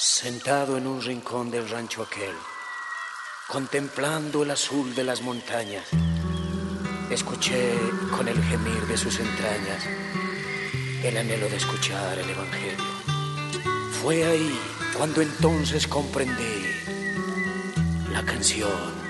Sentado en un rincón del rancho aquel, contemplando el azul de las montañas, escuché con el gemir de sus entrañas el anhelo de escuchar el evangelio. Fue ahí cuando entonces comprendí la canción